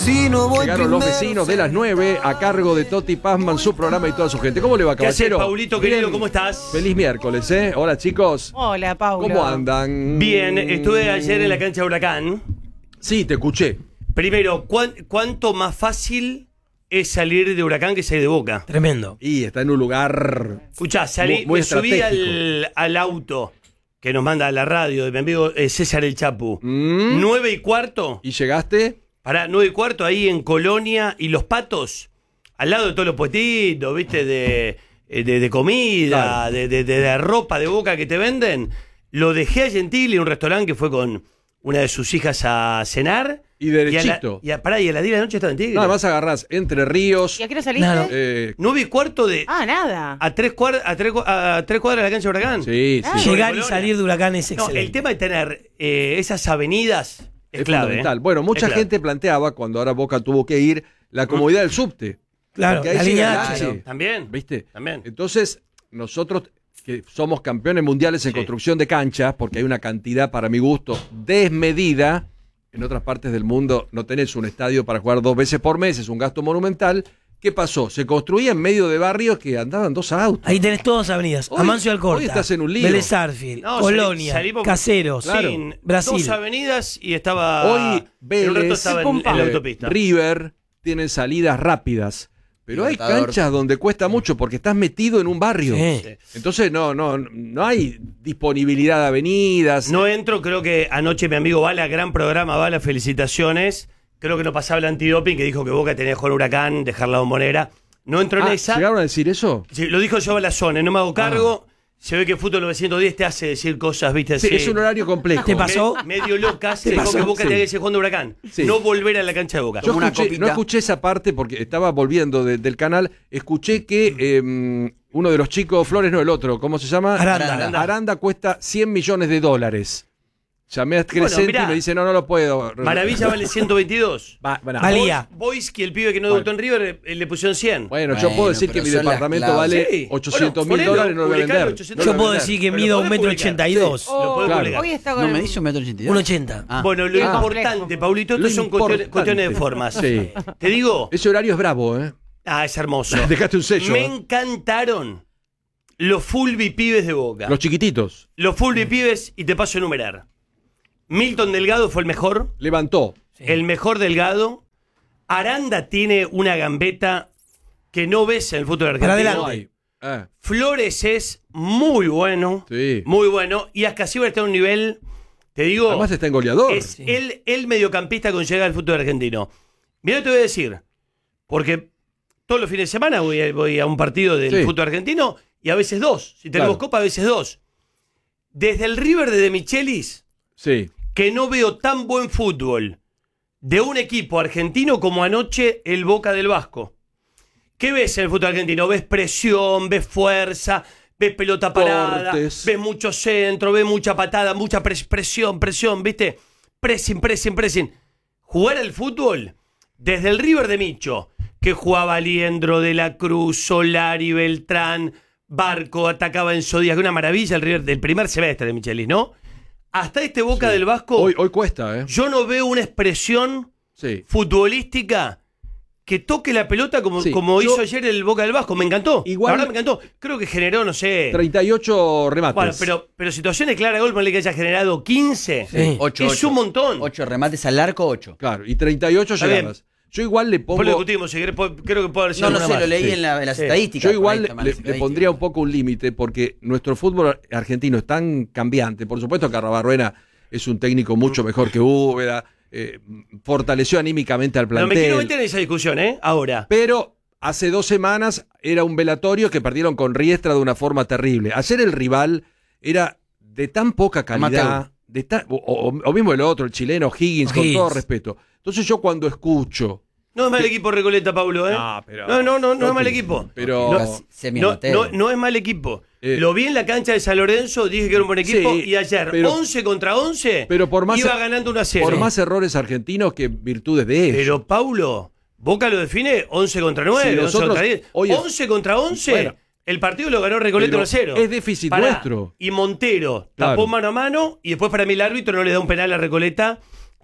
vecino, voy Llegaron los primero. vecinos de las 9 a cargo de Toti Pazman, su programa y toda su gente. ¿Cómo le va, ¿Qué haces, caballero? Paulito, querido? ¿Cómo estás? Feliz miércoles, ¿eh? Hola, chicos. Hola, Paulo. ¿Cómo andan? Bien, estuve ayer en la cancha de Huracán. Sí, te escuché. Primero, ¿cuánto más fácil es salir de Huracán que salir de Boca? Tremendo. Y está en un lugar... Escuchá, Muy me subí estratégico. al auto que nos manda a la radio de mi amigo César El Chapu. 9:15. ¿Y llegaste? Pará, 9:15 ahí en Colonia y Los Patos, al lado de todos los puestitos, ¿viste? De comida, Claro. de ropa de Boca que te venden. Lo dejé a Gentili, un restaurante que fue con una de sus hijas a cenar. Y derechito. Y a las 10 de la noche estaba en Tigre. Nada más agarrás Entre Ríos. ¿Y a qué hora saliste? Claro. 9:15 de... Nada. A 3 cuadras de la cancha de Huracán. Sí, Ah. sí. Llegar y Colonia. salir de Huracán es No, excelente. el tema de tener esas avenidas es clave. fundamental. Bueno, mucha Es clave. gente planteaba, cuando ahora Boca tuvo que ir, la comodidad del subte. Claro, Porque ahí la llega línea el H. H. También. ¿Viste? También. Entonces, nosotros que somos campeones mundiales en Sí. construcción de canchas, porque hay una cantidad, para mi gusto, desmedida. En otras partes del mundo no tenés un estadio para jugar 2 veces por mes, es un gasto monumental. ¿Qué pasó? Se construía en medio de barrios que andaban 2 autos. Ahí tenés todas avenidas. Hoy- Amancio Alcorta. hoy estás en un lío. Vélez Sarsfield, No, Colonia, salimos- Caseros, Claro. Sin Brasil. 2 avenidas y estaba... Hoy en un rato Vélez, estaba en la autopista. River tienen salidas rápidas. Pero hay Libertador. canchas donde cuesta mucho porque estás metido en un barrio. Sí. Entonces no hay disponibilidad de avenidas. No entro, creo que anoche mi amigo Bala, gran programa, Bala, felicitaciones. Creo que no pasaba el antidoping, que dijo que Boca tenía que jugar Huracán, dejar la Bombonera. No entro en esa. ¿Llegaron a decir eso? Sí, lo dijo yo Balazón, no me hago cargo. Se ve que Fútbol 910 te hace decir cosas, viste, Sí, así. es un horario complejo. ¿Te pasó? Medio locas. ¿Te Dijo pasó? que Boca Sí. tenía que seguir jugando Huracán. Sí. No volver a la cancha de Boca. Yo Como una escuché, copita. no escuché esa parte porque estaba volviendo del canal. Escuché que uno de los chicos, Flores, no el otro, ¿cómo se llama? Aranda. Aranda cuesta $100 millones. Llamé a Crescenti mirá. y me dice, no lo puedo. Maravilla vale 122. Bueno, Valía. Boyski, el pibe que no debutó en River, le pusieron 100. Bueno, yo puedo decir que pero mi son las departamento claves. vale Sí. $800.000, Bueno, no lo voy a publicalo, vender. 800. No lo Yo voy a puedo vender. decir que Pero mido podés 1,82 m. Lo podés Claro. publicar. Hoy está No con me dice 1,82 m. 1,80. Ah. Bueno, lo Ah. importante, Paulito, Lo estos son importante. cuestiones de formas. Sí. Te digo, Ese horario es bravo, ¿eh? es hermoso. Dejaste un sello. Me ¿eh? encantaron los Fulbi pibes de Boca. Los chiquititos. Los Fulbi pibes, y te paso a enumerar. Milton Delgado fue el mejor. Levantó. Sí. El mejor Delgado. Aranda tiene una gambeta que no ves en el fútbol argentino. Para adelante. No hay. Flores es muy bueno. Sí. Muy bueno. Y Ascasíbar está a un nivel, te digo, Además está en goleador. es Sí. el mediocampista con llegada al fútbol argentino. Mira, te voy a decir, porque todos los fines de semana voy a un partido del Sí. fútbol argentino y a veces 2. Si tenemos Claro. copa, a veces 2. Desde el River de Michelis, Sí. que no veo tan buen fútbol de un equipo argentino como anoche el Boca del Vasco. ¿Qué ves en el fútbol argentino? Ves presión, ves fuerza, ves pelota parada, Cortes. ves mucho centro, ves mucha patada, mucha presión, ¿viste? Pressing. Jugar al fútbol desde el River de Micho, que jugaba Liendro, De la Cruz, Solari, Beltrán, Barco, atacaba en Zodíaco, una maravilla el River del primer semestre de Michelis, ¿no? Hasta este Boca del Vasco, Hoy cuesta, ¿eh? yo no veo una expresión Sí. futbolística que toque la pelota como, Sí, como yo- hizo ayer el Boca del Vasco. Me encantó. Igual- La verdad me encantó. Creo que generó, no sé. 38 remates. Bueno, pero situaciones claras de gol, ponle que haya generado 15. Sí. 8, Es un montón. 8 remates al arco, 8. Claro, y 38 Está bien. llegadas. Yo igual le pongo... Después lo discutimos, si querés, creo que puede haber sido No, no una sé, más. lo leí Sí. en las Sí. estadísticas. Yo por ahí igual está mal le estadística. pondría un poco un límite porque nuestro fútbol argentino es tan cambiante. Por supuesto que Arruabarrena es un técnico mucho mejor que Úbeda, fortaleció anímicamente al No me plantel. quiero meter en esa discusión, ¿eh? Ahora. Pero hace 2 semanas era un velatorio que perdieron con Riestra de una forma terrible. Ayer el rival era de tan poca calidad, o mismo el otro, el chileno Higgins, con Higgins. todo respeto. Entonces yo cuando escucho... No es mal equipo Recoleta, Paulo, ¿eh? No, pero- no es Toti, mal equipo. pero- No es mal equipo. Eh, Lo vi en la cancha de San Lorenzo, dije que era un buen equipo, Sí, y ayer, pero- 11 contra 11, pero por más- iba ganando 1-0. Por más errores argentinos que virtudes de ellos. Pero, Paulo, Boca lo define 11 contra 9, Si 11 nosotros- contra 10. oye, 11 contra 11, bueno, el partido lo ganó Recoleta pero 1-0. es déficit nuestro. Y Montero Claro. tapó mano a mano, y después para mí el árbitro no le da un penal a Recoleta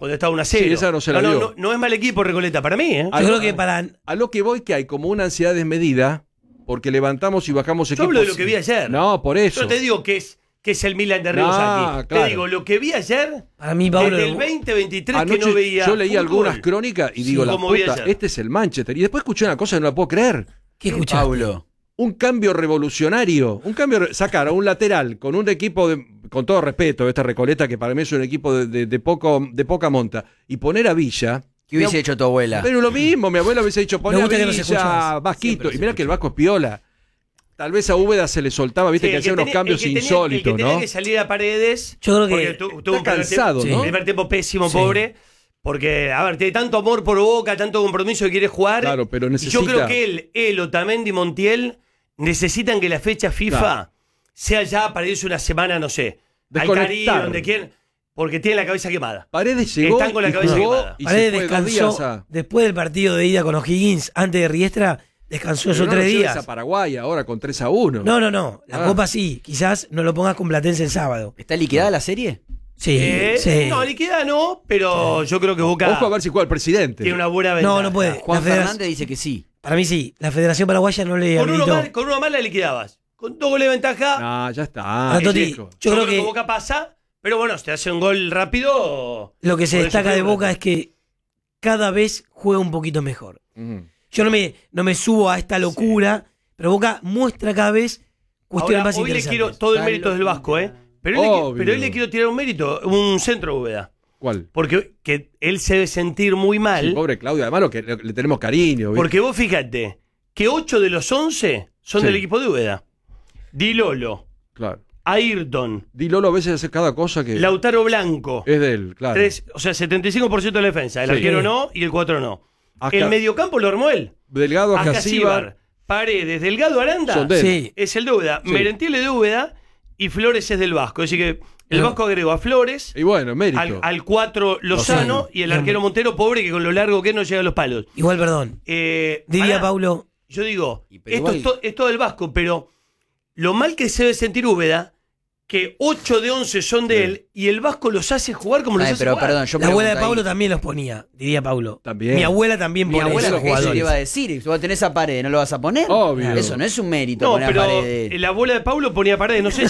cuando estaba 1-0. Sí, esa no se la dio. No es mal equipo Recoleta para mí, ¿eh? Yo creo que para. A lo que voy que hay como una ansiedad desmedida, porque levantamos y bajamos Yo equipos. hablo de lo que vi ayer. No, por eso. Yo no te digo que es el Milan de Río No, Sacchi. claro. Te digo, lo que vi ayer, Para mí, Pablo. desde el 2023 Anoche que no veía yo leí fútbol. algunas crónicas y digo, la como vi puta, ayer. este es el Manchester. Y después escuché una cosa que no la puedo creer. ¿Qué escuchaste? Pablo. Un cambio revolucionario. Sacar a un lateral con un equipo, con todo respeto, esta Recoleta, que para mí es un equipo de poca monta, y poner a Villa. ¿Qué hubiese hecho tu abuela? Pero lo mismo, mi abuela hubiese dicho, poner a gusta que no se escucha Villa, más. Vasquito. Siempre Y mira que el Vasco es piola. Tal vez a Úbeda se le soltaba, viste, Sí, que el hacía unos tenía- cambios el que tenía- insólitos, el que tenía ¿no? que salir a Paredes. Yo creo que porque tuvo está cansado, ¿no? Un primer tiempo pésimo, Sí. pobre. Porque, a ver, tiene tanto amor por Boca, tanto compromiso que quiere jugar. Claro, pero Y yo necesita- creo que él, Otamendi y Montiel necesitan que la fecha FIFA Claro. sea ya para irse una semana, no sé, al Desconectar. Caribe, donde quieran, porque tienen la cabeza quemada. Paredes llegó Están con la y cabeza jugó quemada. y Paredes se fue 2 descansó días a... después del partido de ida con O'Higgins, antes de Riestra, descansó Pero esos no lo 3 lleves días. a Paraguay ahora con 3-1. No. La Ah. Copa sí. Quizás no lo pongas con Platense el sábado. ¿Está liquidada la serie? Sí. sí. No, liquida no, pero yo creo que Boca Ojo a ver si juega el presidente. tiene una buena ventaja. No puede. Juan La federación- Fernández dice que sí. Para mí sí. La Federación Paraguaya no le habilitó. Con uno más la liquidabas. Con 2 goles de ventaja. No, ya está. Ahora, Toti, viejo. yo creo que Boca pasa, pero bueno, si te hace un gol rápido. lo que se podés destaca de sufrir. Boca es que cada vez juega un poquito mejor. Ujú. Yo no me subo a esta locura, pero Boca muestra cada vez cuestiones Ahora, más hoy le interesantes. quiero todo el mérito del Vasco, ¿eh? Pero Obvio. hoy le quiero tirar un mérito, un centro Úbeda. ¿Cuál? Porque que él se debe sentir muy mal. Sí, pobre Claudio, además le tenemos cariño. ¿viste? Porque vos fíjate que 8 de los 11 son Sí. del equipo de Úbeda. Di Lolo, Claro. Ayrton, Di Lolo a veces hace cada cosa que Lautaro Blanco. es de él, claro. O sea, 75% de la defensa. El Sí. arquero no y el 4 no. Acá- El mediocampo lo armó él. Delgado, Acasíbar, Acasíbar, Paredes, Delgado, Aranda. son de él. Sí. Es el de Úbeda. Sí. Merentiel es de Úbeda y Flores es del Vasco. Así que el Vasco agregó a Flores, Y bueno, mérito. al 4 Lozano y el Bien. arquero Montero, pobre, que con lo largo que no llega a los palos. Igual, perdón. Diría Pará, Paulo, yo digo, Y pero esto igual- es todo el Vasco, pero lo mal que se debe sentir Úbeda, que 8 de 11 son de Sí. él y el Vasco los hace jugar como los Ay, hace pero jugar. perdón, yo la abuela de pregunto Paulo ahí. también los ponía, diría Paulo. También. Mi abuela también Mi pone abuela esos lo que eso le jugadores. iba a decir. Si vos tenés a Paredes, ¿no lo vas a poner? Obvio. Eso no es un mérito No, poner pero a Paredes. la abuela de Paulo ponía Paredes, no sé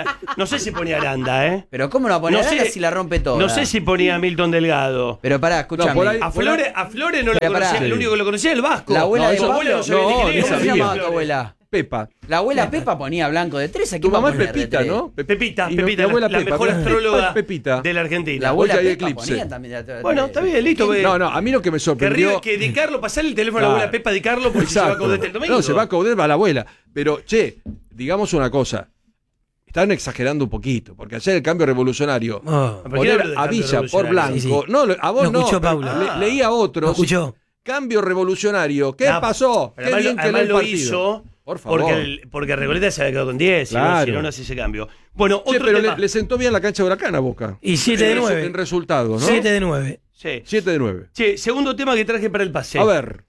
si ponía Aranda, ¿eh? Pero ¿cómo no va a poner No a sé- Aranda si la rompe toda? No sé si ponía a Milton Delgado. Pero pará, escúchame. No, por ahí- A Flores no lo Pero pará. conocía, el único que lo conocía era el Vasco. La abuela No, de eso- Pablo. no sabía ni quién no, era. ni ¿Cómo se sabía. llamaba tu abuela? Pepa. La abuela Pepa ponía blanco de 3. Tu mamá es Pepita, ¿no? Pepita, Y Pepita, mi abuela la Pepa, mejor ¿verdad? astróloga Pepita. de la Argentina. La abuela Hoy hay Pepa eclipse. ponía también. Bueno, está bien, listo. ve. No, a mí lo que me Que, sorprendió... que Di Carlo, pasarle el teléfono a la Claro. abuela Pepa Di Carlo porque se va a Exacto. Caudete el domingo. No, se va a Caudete a la abuela. Pero, che, digamos una cosa. Están exagerando un poquito, porque ayer el cambio revolucionario, Oh, ¿Por qué poner hablo de a cambio Villa por revolucionario? Blanco, Sí, sí. no, a vos Lo no, escuchó pero Paula. leí a ¿lo otros, escuchó? cambio revolucionario, ¿qué No, pasó? Pero Qué además, bien que además el lo partido. hizo Por favor. porque Recoleta se había quedado con 10, Claro. si no hace ese cambio. Bueno, Che, otro pero tema. le sentó bien la cancha de Huracán a Boca. Y 7 de En 9. resultados, ¿no? 7 de 9. Sí. 7 de 9. Che, segundo tema que traje para el pase. A ver,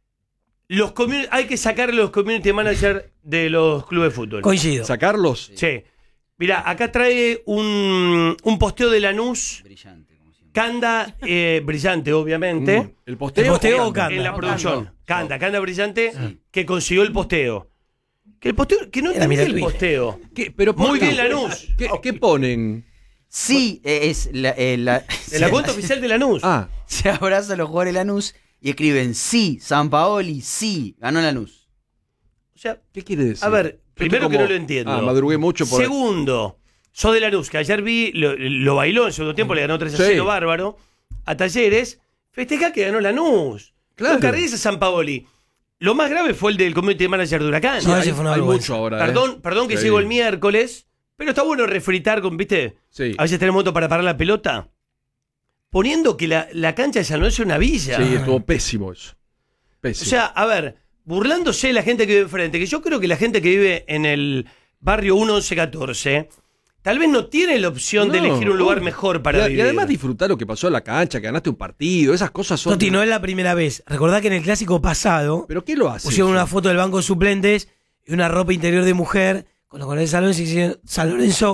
Hay que sacar los community managers de los clubes de fútbol. Coincido. sacarlos. Sí. Mirá, acá trae un posteo de Lanús. Brillante, como siempre. Canda, brillante, obviamente. El posteo. ¿El posteo o o Canda? En la No, producción. Canda. Canda brillante, que consiguió el posteo. Que el posteo, que no Era entendí mirar el Twitter. posteo. ¿Qué? Pero ¿por Muy qué? bien Lanús. ¿Qué ponen? Sí, es la. En la cuenta oficial de Lanús. Ah, Se abrazan los jugadores de Lanús y escriben sí, San Paoli, sí, ganó Lanús. O sea, ¿qué quiere decir? a ver, Yo primero estoy que no lo entiendo. madrugué mucho por... Segundo, sos de Lanús, que ayer vi, lo bailó en segundo tiempo, le ganó 3-0 Sí. bárbaro. A Talleres, festeja que ganó Lanús. Claro. No cargues a San Paoli. Lo más grave fue el del community manager de Huracán. Sí, ese fue una hay vergüenza. mucho ahora. Perdón que Sí. llego el miércoles, pero está bueno refritar con, ¿viste? Sí. A veces tenemos momento para parar la pelota. Poniendo que la cancha de San Lorenzo es una villa. Sí, estuvo pésimo eso. O Pésimo. sea, a ver, burlándose de la gente que vive enfrente, que yo creo que la gente que vive en el barrio 1114, tal vez no tiene la opción de No, elegir un lugar obvio. mejor para y vivir. además disfrutar lo que pasó en la cancha, que ganaste un partido, esas cosas son... Toti, no es la primera vez. Recordá que en el clásico pasado ¿Pero qué lo hace? pusieron eso? una foto del banco de suplentes y una ropa interior de mujer con los colores de San Lorenzo, y San Lorenzo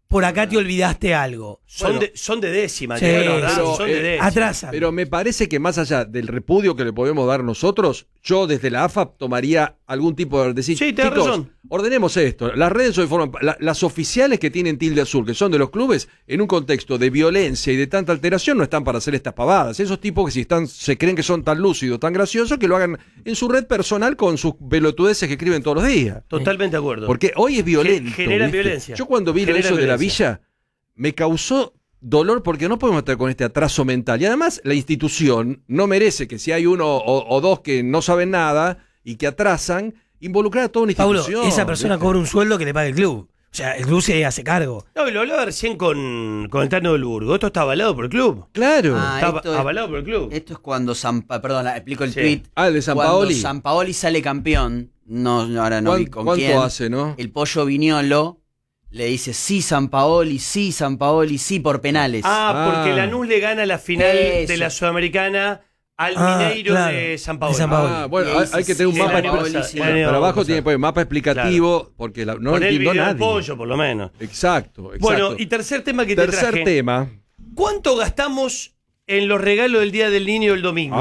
por acá te olvidaste algo. Son de décima, Sí, son de décima. Atrasan. Pero me parece que más allá del repudio que le podemos dar nosotros, yo desde la AFA tomaría algún tipo de decir, Sí, tenés chicos, razón. ordenemos esto. Las redes hoy forman, las oficiales que tienen tilde azul, que son de los clubes, en un contexto de violencia y de tanta alteración, no están para hacer estas pavadas. Esos tipos que se creen que son tan lúcidos, tan graciosos, que lo hagan en su red personal con sus pelotudeces que escriben todos los días. Totalmente de acuerdo. Porque hoy es violento. Generan ¿viste? violencia. Yo cuando vi Generan eso de la violencia. Villa, me causó dolor porque no podemos estar con este atraso mental. Y además, la institución no merece que si hay uno o dos que no saben nada y que atrasan, involucrar a toda una Paulo, institución. esa persona ¿viste? cobra un sueldo que le paga el club. O sea, el club se hace cargo. No, y lo hablaba recién con el Tano del Burgo. Esto está avalado por el club. Claro. Está esto es- avalado por el club. Esto es cuando perdón, explico el Sí. tweet. Ah, el de Sampaoli. Cuando Sampaoli sale campeón, ahora no vi con ¿Cuánto quién. hace, no? El Pollo Viñolo le dice sí Sampaoli, sí por penales. Porque Lanús le gana la final Eso. de la Sudamericana al Ah, Mineiro claro, de San Paolo. de San Paolo. Ah, bueno, Y ahí hay que sí, tener un sí, mapa. el año pasado, sí, el año Pero abajo pasado. tiene que poner mapa explicativo, porque no Con el entiendo video a del nadie. pollo, por lo menos. Exacto. Bueno, y tercer tema que te tercer traje. tema. ¿Cuánto gastamos en los regalos del Día del Niño el domingo?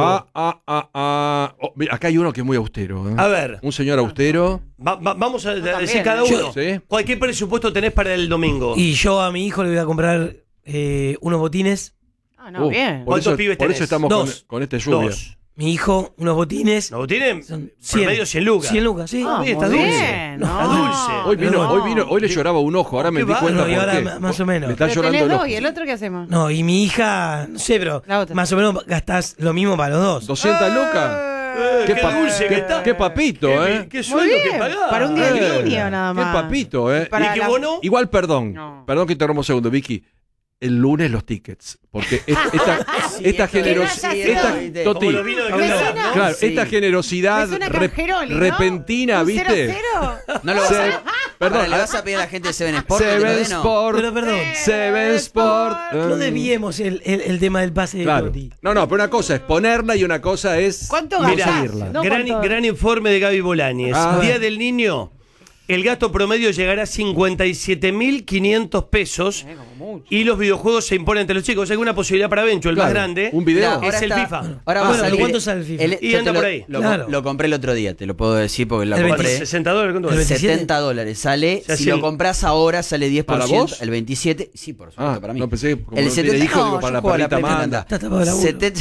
Oh, mira, acá hay uno que es muy austero. ¿eh? A ver, Un señor austero. vamos a decir también, cada ¿eh? uno. Sí. ¿Qué presupuesto tenés para el domingo? Y yo a mi hijo le voy a comprar unos botines. Ah, no, bien. Por ¿Cuántos eso, pibes por tenés? eso estamos Dos. con este lluvia. Dos. Mi hijo, unos botines. ¿No tienen? Son Promedio 100 lucas. 100 lucas, sí. Ah, bien, está muy dulce. bien, No, no. está dulce. Hoy le lloraba un ojo, ahora me Qué di cuenta bárbaro, y por ahora qué. más o menos. Me está Pero llorando tenés el dos, ojo. ¿y el otro qué hacemos? No, y mi hija, no sé, pero La otra. más o menos gastás lo mismo para los dos. 200 lucas. Qué pa- dulce que está. qué papito, ¿eh? Qué Muy sueldo que bien, pagás. para un día del niño nada más. Qué papito, ¿eh? Para ¿Y qué la- bono? Igual, perdón. No. Perdón que interrumpa un segundo, Vicky. El lunes los tickets. Porque esta generosidad. Que no haya sido- Esta, Como Toti, los vinos de Me Cristal, suena- ¿no? claro, Sí. esta generosidad Me suena Cangeroli, ¿no? repentina, ¿Un ¿viste? 0-0? No lo vas Se- a Perdón, ¿le vas a pedir a la gente de Seven Sport? que te lo Seven den, no? Sport. Pero perdón, Seven Sport. no desviemos el tema del pase de Claro. Totti. No, pero una cosa es ponerla y una cosa es ¿Cuánto Mirá, gastás? No, gran, ¿cuánto? gran informe de Gaby Bolañez. Ah. Día del Niño, el gasto promedio llegará a 57.500 pesos y los videojuegos se imponen entre los chicos. ¿Hay alguna posibilidad para Bencho, el Claro, más grande? un video. Mirá, Es ahora el está- FIFA. Ahora Ah, va a bueno, salir. ¿cuánto sale el FIFA? Y yo anda te por ahí. Claro. Lo compré el otro día, te lo puedo decir porque lo El compré. 60 dólares, ¿cuánto El vale? 27. $70 sale. O sea, Si si lo el- compras ahora sale 10%. ¿Para vos? El 27. Sí, por supuesto, Ah, para mí. no pensé que como el no tiene 70 hijos, digo, no, para yo la juego a la perrita Play, me Amanda. encanta. Está tapado de laburo. 70.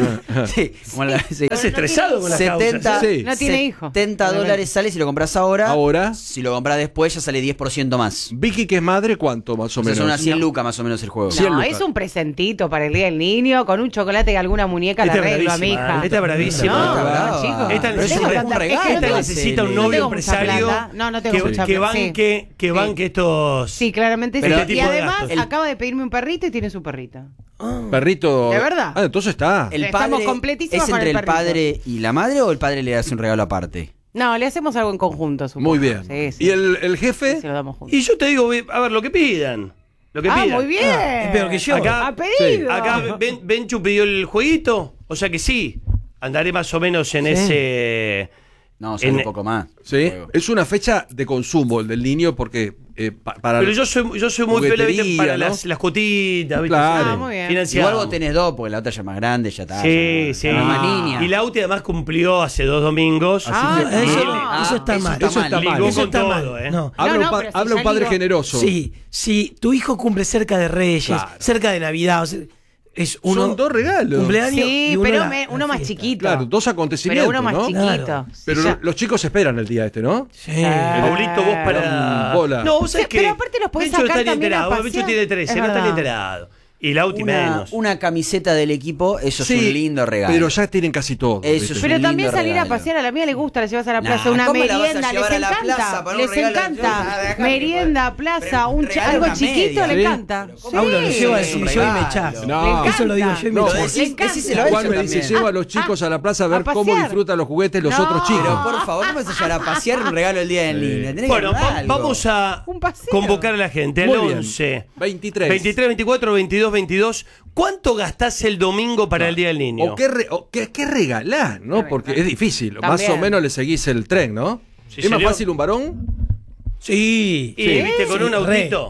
Sí, como la- sí. Estás estresado con las 70, causas. Sí. No tiene hijo. $70 sale si lo compras ahora. Ahora. Si lo compras después ya sale 10% más. Vicky, que es madre, ¿cuánto más o O sea, menos? son unas 100 lucas más o menos el juego. 100 No, lucas. es un presentito para el Día del Niño con un chocolate y alguna muñeca Esta la es arreglo a mi bravísima, hija. esta es bravísima. No, Esta brava. no, chicos. Esta Pero es necesita- un tanta- regalo. es que no Esta tengo- necesita un no novio tengo mucha empresario plata. No tengo mucha que plata. banque, que Sí. banque estos. Sí, claramente Pero sí. este Y tipo de además gastos. acaba de pedirme un perrito y tiene su perrito. Perrito. ¿De verdad? Ah, entonces está. El Estamos padre, completísimos ¿es con entre el el padre y la madre o el padre le hace un regalo aparte? No, le hacemos algo en conjunto, supongo. Muy bien. Sí, sí. ¿Y el jefe? Sí, se lo damos juntos. Y yo te digo, a ver, lo que pidan. Lo que pidan. Muy bien. Es peor que yo. Acá- Ha pedido. Acá Benchu pidió el jueguito, o sea que sí. Andaré más o menos en ese. No, sale En- un poco más. Sí. Juego. Es una fecha de consumo el del niño porque para. Pero yo soy muy feliz Juguetería, para ¿no? las cotitas, ¿viste? Claro. Ah, muy bien. Financiado. Igual vos tenés dos, porque la otra ya es más grande, ya está. Sí, ya- sí. ya no es más niña. Y Lauti además cumplió hace 2 domingos. Ah, Eso, Ah, eso eso está está mal. mal. Eso está mal. Ligó Eso con está todo, mal. ¿eh? No. Habla, No, un, pero si habla un ya padre digo- generoso. Sí, si tu hijo cumple cerca de Reyes, Claro. cerca de Navidad, o sea, es uno. Son dos regalos. Cumpleaños Sí, y uno pero la uno más fiesta. chiquito. Claro, dos acontecimientos. Pero uno más ¿no? chiquito. Claro. Sí, Pero ya. los chicos esperan el día este, ¿no? Sí. Paulito, vos para. Bola. No, vos sabés que. Pero aparte los podés Bencho sacar está también a enterado. Bencho pasear. tiene 13, Es no está verdad. enterado. Y Lauti menos. Una camiseta del equipo, eso es un lindo regalo. Pero ya tienen casi todo. Eso ¿viste? es Pero un también lindo salir a regalo. pasear, a la mía le gusta, la llevas a la Nah, plaza, una ¿cómo la vas a merienda, llevar les a la plaza encanta, para un les regalo? encanta. Dejá, Merienda, plaza, regalo algo una chiquito media. le Sí. encanta. Paulo lo Sí. lleva a es un decir yo y me regalo. echás. No. Le encanta. Eso lo digo yo y me No, echás. decíselo a Juan ellos me dice, también. lleva a los chicos a la plaza a ver a cómo pasear. disfrutan los juguetes los No. otros chicos. Pero por favor, ¿cómo vas a llevar a pasear un regalo el día del niño? Tenés que Bueno, ganar algo. vamos a Un paseo. convocar a la gente al Muy bien. 11 23. 23, 24, 22, 22. ¿Cuánto gastás el domingo para el Día del Niño? O qué regalás, ¿no? Porque es difícil. Más También. o menos le seguís el tren, ¿no? Sí, ¿Es más señor. fácil un varón? Sí. Y viste, con un re. autito.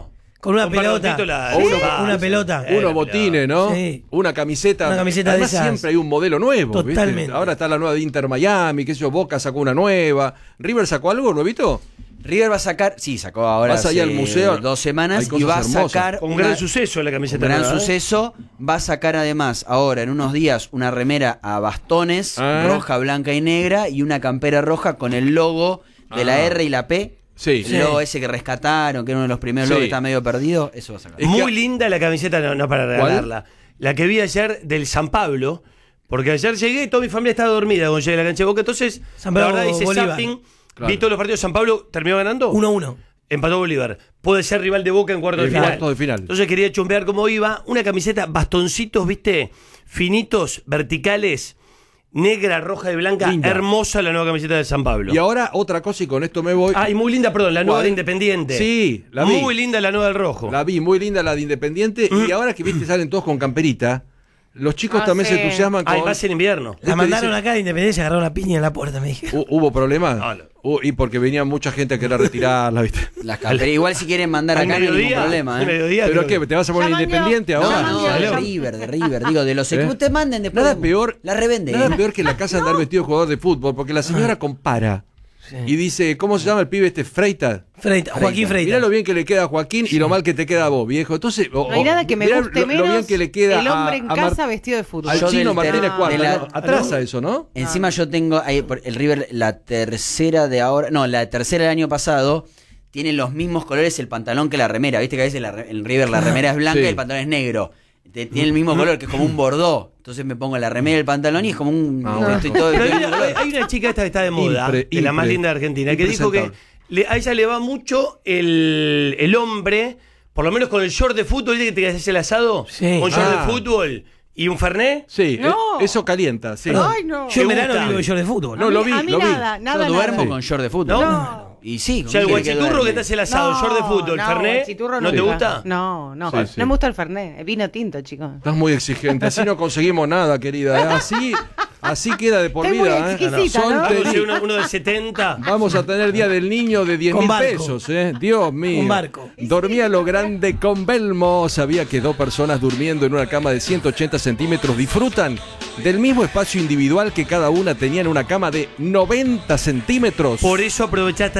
Con una Un par de pelota. autitos la- O uno- Una pelota. Unos botines, ¿no? Sí. Una camiseta. Una camiseta Además, de esas. siempre hay un modelo nuevo. ¿viste? Totalmente. Ahora está la nueva de Inter Miami, qué sé yo, Boca sacó una nueva. ¿River sacó algo nuevito? River va a sacar, sí, sacó ahora Vas ahí hace al museo, 2 semanas hay y cosas va a hermosas. sacar Un una- gran suceso la un camiseta. gran nueva, ¿eh? suceso. Va a sacar además ahora en unos días una remera a bastones, Ah. roja, blanca y negra, y una campera roja con el logo de la Ah. R y la P. Sí. El logo ese que rescataron, que era uno de los primeros Sí. logos que está medio perdido, eso va a sacar. Es Muy que- linda la camiseta, no para regalarla. La que vi ayer del San Pablo, porque ayer llegué y toda mi familia estaba dormida cuando llegué a la cancha de Boca. Entonces, San la Pablo, verdad hice Bolívar. zapping, Claro. vi todos los partidos. San Pablo terminó ganando. 1-1. Empató Bolívar. Puede ser rival de Boca en cuarto de En final. cuarto de final. Entonces quería chumbear cómo iba. Una camiseta, bastoncitos, viste, finitos, verticales, negra, roja y blanca. Linda. Hermosa la nueva camiseta de San Pablo. Y ahora otra cosa, y con esto me voy. Ah, y muy linda, perdón, la nueva ¿Cuál? de Independiente. Sí, la vi. Muy linda la nueva del rojo. La vi, muy linda la de Independiente. Y ahora que viste, salen todos con camperita. Los chicos Ah, también sí. se entusiasman con. Ah, y más en invierno. La mandaron acá de Independencia, agarraron la piña en la puerta, me dije. ¿Hubo problemas? No, no. Y porque venía mucha gente a querer retirarla, ¿viste? Las camperas, igual si quieren mandar Al acá no hay ningún mediodía, problema. al mediodía, ¿Pero creo qué? ¿Te vas a poner Ya Independiente mandió. ahora? No, Ya de mandió. River, digo, de los que ustedes manden después. Nada peor, La revende. nada peor que la casa andar vestido de jugador de fútbol, porque la señora compara y dice, ¿cómo se llama el pibe este? Freitas. Joaquín Freitas. Mirá lo bien que le queda a Joaquín y lo mal que te queda a vos, viejo. Entonces, No hay nada que me mirá guste lo menos bien que le queda el hombre en a casa vestido de fútbol. al Yo chino del Martínez ter- Cuarta, de la- ¿no? Atrasa eso, ¿no? Encima yo tengo ahí el River, la tercera de ahora, no, la tercera del año pasado, tiene los mismos colores el pantalón que la remera. Viste que a veces el River la remera es blanca Sí. y el pantalón es negro. Tiene el mismo color, que es como un bordó. Entonces me pongo la remera y el pantalón y es como un... Ah, bueno. estoy todo Pero del hay, mismo color. hay una chica esta que está de moda, que es la más linda de Argentina, que dijo que impresentable. a ella le va mucho el hombre, por lo menos con el short de fútbol, ¿viste que te haces el asado? Sí. Con short Ah. de fútbol y un fernet. Sí, No. eso calienta, sí. Ay, no. Yo en ¿Te verano gusta? digo yo de fútbol. No, lo vi, A mí lo vi. nada, nada, Yo duermo Sí. con short de fútbol. ¿No? Y sí. O sea, el ¿con qué querés que guachiturro duerme? que te hace el asado, short de fútbol, fernet, guachiturro ¿no te nunca. gusta? No, no. Sí, sí. No me gusta el fernet. Es vino tinto, chicos. Estás muy exigente, así no conseguimos nada, querida. Así queda de por Estoy muy vida. exquisita, ¿no? Vamos a hacer Soltería. uno de 70. Vamos a tener Día del Niño de 10 Con mil barco. pesos, Dios mío. Un barco. Dormía lo grande con Belmo. Sabía que 2 personas durmiendo en una cama de 180 centímetros disfrutan del mismo espacio individual que cada una tenía en una cama de 90 centímetros. Por eso aprovechaste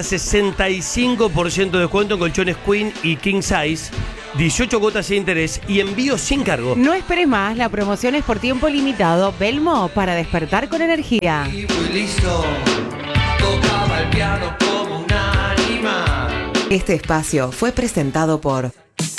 65% de descuento en colchones Queen y King Size, 18 cuotas sin interés y envío sin cargo. No esperes más, la promoción es por tiempo limitado. Belmo, para despertar con energía. Y muy listo, tocaba el piano como un animal. Este espacio fue presentado por